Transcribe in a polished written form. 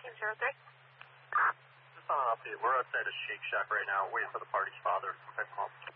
1403. Just on an update, we're outside a Shake Shack right now, waiting for the party's father to come pick him up.